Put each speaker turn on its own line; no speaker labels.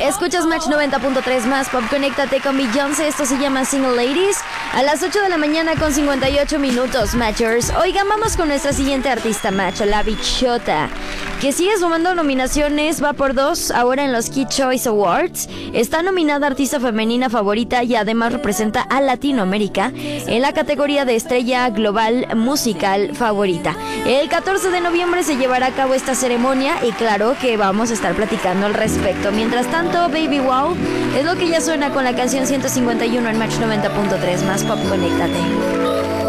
Escuchas Match 90.3 más Pop. Conéctate con Beyoncé. Esto se llama Single Ladies. A las 8 de la mañana con 58 minutos, Matchers. Oigan, vamos con nuestra siguiente artista, Match, La Bichota, que sigue sumando nominaciones, va por 2 ahora en los Kid Choice Awards. Está nominada Artista Femenina Favorita y además representa a Latinoamérica en la categoría de Estrella Global Musical Favorita. El 14 de noviembre se llevará a cabo esta ceremonia y claro que vamos a estar platicando al respecto. Mientras tanto, Baby Wow es lo que ya suena con la canción 151 en Match 90.3 más Pop. Conéctate.